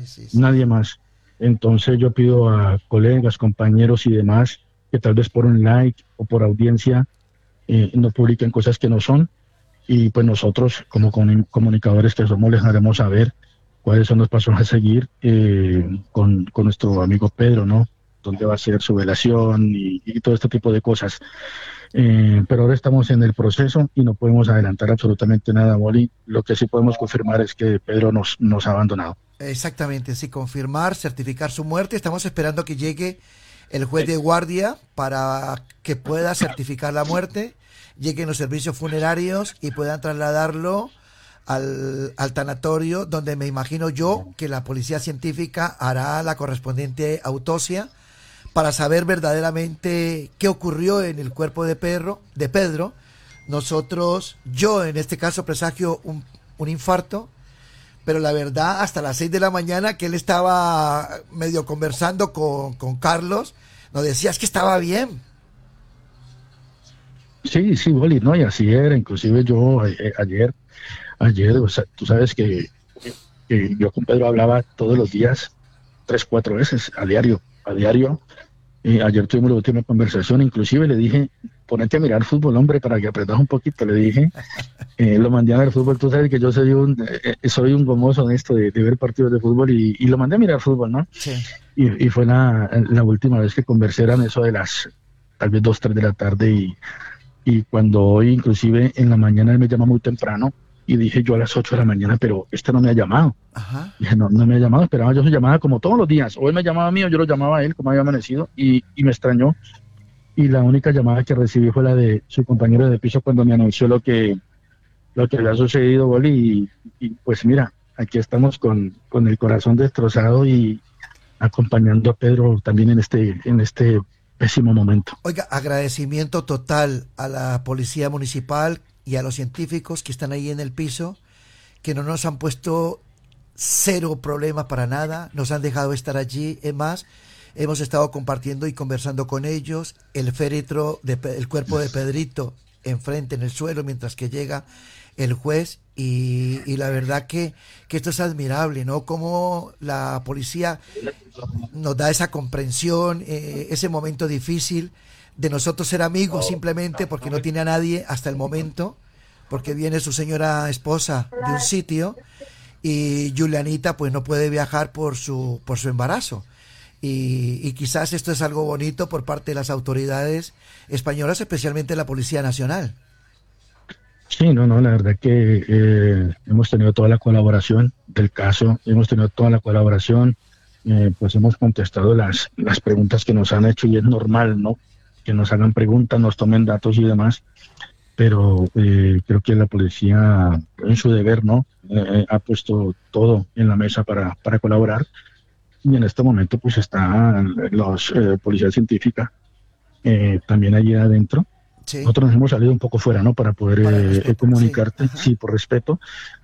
Sí. nadie más. Entonces yo pido a colegas, compañeros y demás que tal vez por un like o por audiencia no publiquen cosas que no son, y pues nosotros como comunicadores que somos les haremos saber cuáles son los pasos a seguir con nuestro amigo Pedro, ¿no? Dónde va a ser su velación y todo este tipo de cosas. Pero ahora estamos en el proceso y no podemos adelantar absolutamente nada, Molly. Lo que sí podemos confirmar es que Pedro nos ha abandonado. Exactamente, sí, confirmar, certificar su muerte. Estamos esperando que llegue el juez de guardia para que pueda certificar la muerte, lleguen los servicios funerarios y puedan trasladarlo al tanatorio, donde me imagino yo que la policía científica hará la correspondiente autopsia para saber verdaderamente qué ocurrió en el cuerpo de Pedro. Nosotros, yo en este caso presagio un infarto, pero la verdad hasta las 6 de la mañana que él estaba medio conversando con Carlos, nos decía es que estaba bien. Sí, sí, Molly, ¿no? Y así era. Inclusive yo ayer, o sea, tú sabes que yo con Pedro hablaba todos los días, 3, 4 veces a diario. Ayer tuvimos la última conversación, inclusive le dije, ponete a mirar fútbol, hombre, para que apretas un poquito, le dije, lo mandé a ver fútbol, tú sabes que yo soy un gomoso en esto de ver partidos de fútbol y lo mandé a mirar fútbol, ¿no? Sí. Y fue la última vez que conversé, eran eso de las tal vez 2, 3 de la tarde y cuando hoy inclusive en la mañana él me llama muy temprano y dije yo a las 8 de la mañana, pero este no me ha llamado. Ajá. Dije, no, no me ha llamado, esperaba yo su llamada como todos los días. O él me llamaba a mí o yo lo llamaba a él, como había amanecido, y me extrañó. Y la única llamada que recibí fue la de su compañero de piso cuando me anunció lo que había sucedido, Boli. Y pues mira, aquí estamos con el corazón destrozado y acompañando a Pedro también en este pésimo momento. Oiga, agradecimiento total a la policía municipal y a los científicos que están ahí en el piso, que no nos han puesto cero problema para nada, nos han dejado estar allí. Es más, hemos estado compartiendo y conversando con ellos, el féretro, el cuerpo de Pedrito enfrente en el suelo mientras que llega el juez y la verdad que esto es admirable, ¿no? Cómo la policía nos da esa comprensión, ese momento difícil de nosotros ser amigos simplemente porque no tiene a nadie hasta el momento, porque viene su señora esposa de un sitio y Julianita pues no puede viajar por su embarazo. Y quizás esto es algo bonito por parte de las autoridades españolas, especialmente la Policía Nacional. Sí, no, la verdad que hemos tenido toda la colaboración del caso, hemos tenido toda la colaboración, pues hemos contestado las preguntas que nos han hecho y es normal, ¿no? Que nos hagan preguntas, nos tomen datos y demás, pero creo que la policía en su deber, ¿no? Ha puesto todo en la mesa para colaborar y en este momento pues están los policías científica también allí adentro. Sí. Nosotros nos hemos salido un poco fuera, ¿no? Para poder Respeto, comunicarte, sí, por respeto.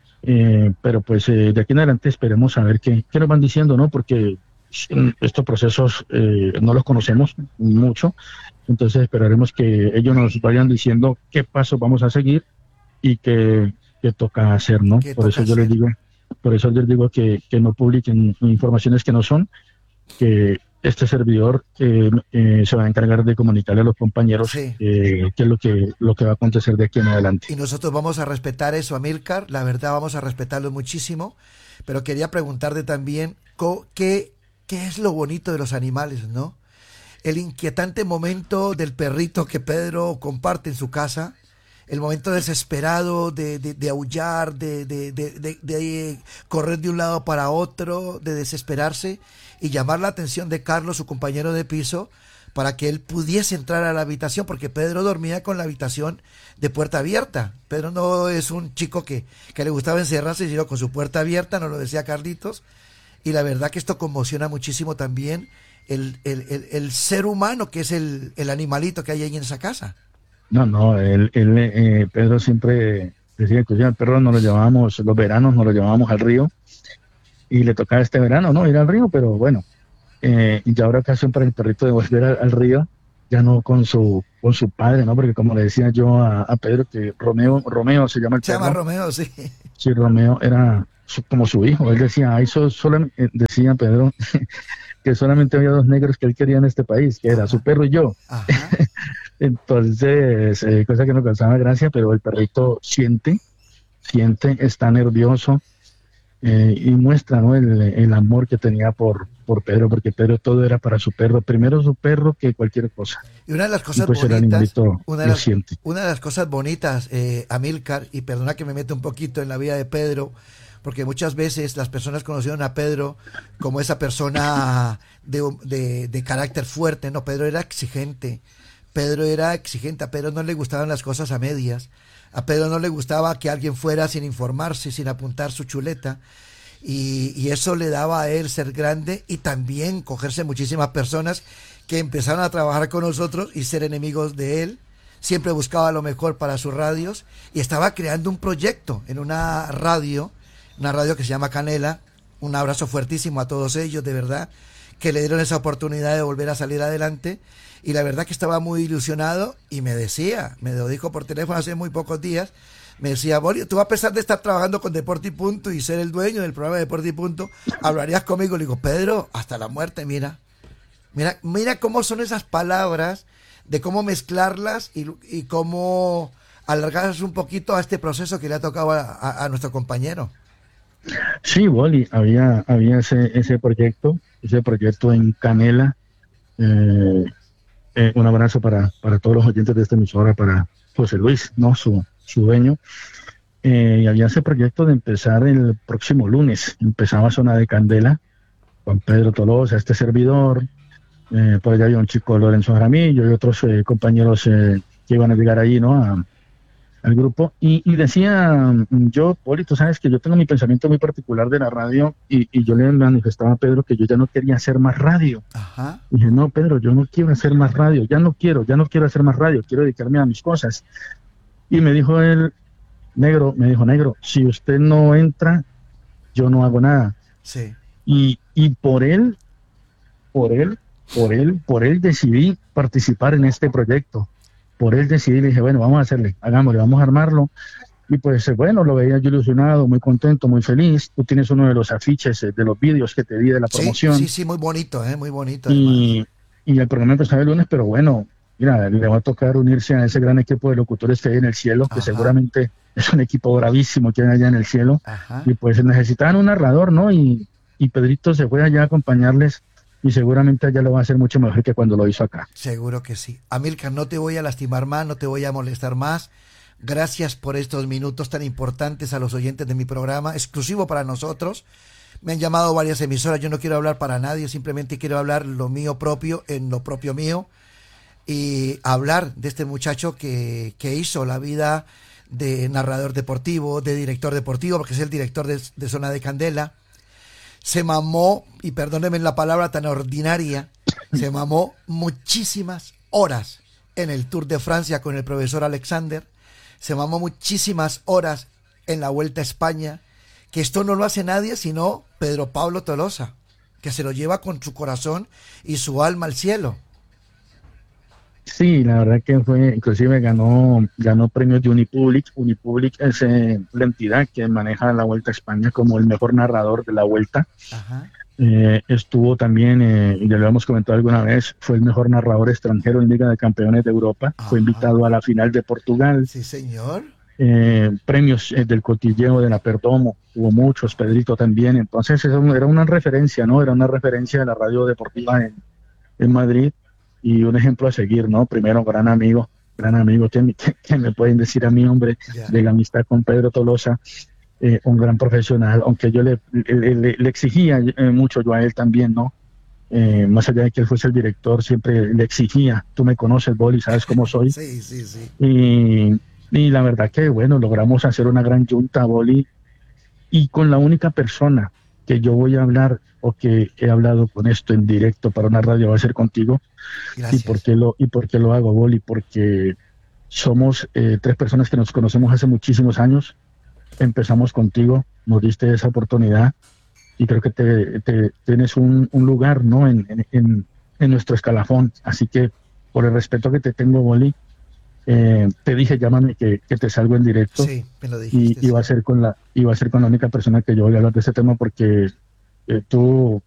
Pero pues de aquí en adelante esperemos a ver qué nos van diciendo, ¿no? Porque estos procesos no los conocemos mucho, entonces esperaremos que ellos nos vayan diciendo qué pasos vamos a seguir y qué toca hacer, ¿no? Por eso yo les digo que no publiquen informaciones que no son, que este servidor se va a encargar de comunicarle a los compañeros Sí. qué es lo que va a acontecer de aquí en adelante. Y nosotros vamos a respetar eso, Amílcar, la verdad vamos a respetarlo muchísimo, pero quería preguntarte también qué es lo bonito de los animales, ¿no? El inquietante momento del perrito que Pedro comparte en su casa, el momento desesperado de aullar, de correr de un lado para otro, de desesperarse y llamar la atención de Carlos, su compañero de piso, para que él pudiese entrar a la habitación, porque Pedro dormía con la habitación de puerta abierta. Pedro no es un chico que le gustaba encerrarse, sino con su puerta abierta, nos lo decía Carlitos, y la verdad que esto conmociona muchísimo también el ser humano, que es el animalito que hay ahí en esa casa. No, Pedro siempre decía que el perro nos lo llevábamos, los veranos nos lo llevábamos al río, y le tocaba este verano, ¿no? Ir al río, pero bueno, y ya ahora ocasión para el perrito de volver al río, ya no con su padre, ¿no? Porque como le decía yo a Pedro, que Romeo se llama el perro. Se llama Romeo, sí. Sí, Romeo era como su hijo. Él decía, decía Pedro, que solamente había dos negros que él quería en este país, que era Ajá, su perro y yo. ajá. Entonces, cosa que no causaba gracia, pero el perrito siente, está nervioso, y muestra, ¿no?, el amor que tenía por Pedro, porque Pedro todo era para su perro, primero su perro que cualquier cosa. Y una de las Y cosas pues el bonitas, animalito lo siente. una de las cosas bonitas, Amílcar, y perdona que me meta un poquito en la vida de Pedro, porque muchas veces las personas conocieron a Pedro como esa persona de carácter fuerte. No, Pedro era exigente. Pedro era exigente. A Pedro no le gustaban las cosas a medias. A Pedro no le gustaba que alguien fuera sin informarse, sin apuntar su chuleta. Y eso le daba a él ser grande y también cogerse muchísimas personas que empezaron a trabajar con nosotros y ser enemigos de él. Siempre buscaba lo mejor para sus radios y estaba creando un proyecto en una radio que se llama Canela. Un abrazo fuertísimo a todos ellos, de verdad, que le dieron esa oportunidad de volver a salir adelante. Y la verdad que estaba muy ilusionado y me lo dijo por teléfono hace muy pocos días. Me decía, Boli, tú a pesar de estar trabajando con Deporte y Punto y ser el dueño del programa de Deporte y Punto, hablarías conmigo. Le digo, Pedro, hasta la muerte, mira cómo son esas palabras, de cómo mezclarlas y cómo alargarlas un poquito a este proceso que le ha tocado a nuestro compañero. Sí, Boli, había ese proyecto en Canela. eh, un abrazo para todos los oyentes de esta emisora, para José Luis, ¿no?, su dueño. Y había ese proyecto de empezar el próximo lunes. Empezaba Zona de Candela, Juan Pedro Tolosa, este servidor. Por allá había un chico, Lorenzo Jaramillo, y otros compañeros que iban a llegar ahí, ¿no?, al grupo. Y decía yo, Poli, tú sabes que yo tengo mi pensamiento muy particular de la radio, y yo le manifestaba a Pedro que yo ya no quería hacer más radio. Ajá. Y dije, no, Pedro, yo no quiero hacer más radio, ya no quiero hacer más radio, quiero dedicarme a mis cosas. Y me dijo él, negro, si usted no entra, yo no hago nada. Sí. Y por él decidí participar en este proyecto. Por él decidí, le dije, bueno, vamos a hacerle, hagámosle, vamos a armarlo. Y pues bueno, lo veía yo ilusionado, muy contento, muy feliz. Tú tienes uno de los afiches de los vídeos que te di de la Sí, promoción. sí, sí, muy bonito además. Y el programa empezaba el lunes, pero bueno, mira, le va a tocar unirse a ese gran equipo de locutores que hay en el cielo, que Ajá, seguramente es un equipo bravísimo que hay allá en el cielo. ajá. Y pues necesitaban un narrador, ¿no? Y Pedrito se fue allá a acompañarles, y seguramente allá lo va a hacer mucho mejor que cuando lo hizo acá. Seguro que sí. Amílcar, no te voy a lastimar más, no te voy a molestar más. Gracias por estos minutos tan importantes a los oyentes de mi programa, exclusivo para nosotros. Me han llamado varias emisoras, yo no quiero hablar para nadie, simplemente quiero hablar lo mío propio, en lo propio mío, y hablar de este muchacho que hizo la vida de narrador deportivo, de director deportivo, porque es el director de Zona de Candela. Se mamó, y perdónenme la palabra tan ordinaria, se mamó muchísimas horas en el Tour de Francia con el profesor Alexander, se mamó muchísimas horas en la Vuelta a España, que esto no lo hace nadie sino Pedro Pablo Tolosa, que se lo lleva con su corazón y su alma al cielo. Sí, la verdad que fue, inclusive ganó premios de Unipublic. Unipublic es la entidad que maneja la Vuelta a España como el mejor narrador de la Vuelta. Ajá. Estuvo también, y ya lo hemos comentado alguna vez, fue el mejor narrador extranjero en Liga de Campeones de Europa. Ajá. Fue invitado a la final de Portugal. Sí, señor. Premios del Cotilleo de la Perdomo, hubo muchos, Pedrito también. Entonces era una referencia, ¿no? Era una referencia de la radio deportiva en Madrid, y un ejemplo a seguir, ¿no? Primero, gran amigo, que me pueden decir a mí, hombre, Ya. de la amistad con Pedro Tolosa. Un gran profesional, aunque yo le exigía mucho yo a él también, ¿no? Más allá de que él fuese el director, siempre le exigía. Tú me conoces, Boli, sabes cómo soy. Sí, sí, sí. Y la verdad que, bueno, logramos hacer una gran junta, Boli, y con la única persona que yo voy a hablar, o que he hablado con esto en directo para una radio, va a ser contigo. Gracias. ¿Y por qué lo hago, Boli? Porque somos tres personas que nos conocemos hace muchísimos años. Empezamos contigo, nos diste esa oportunidad, y creo que te tienes un lugar, ¿no?, en nuestro escalafón. Así que, por el respeto que te tengo, Boli, Te dije, llámame que te salgo en directo. Sí, me lo dijiste. Y iba a ser con la única persona que yo voy a hablar de este tema porque tú